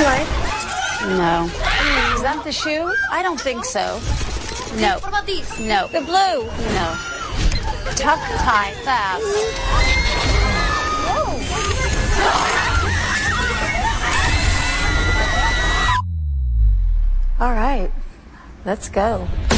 like? No. Is that the shoe? I don't think so. No. What about these? No. The blue? No. Tuck, tie, fast. Whoa. All right. Let's go.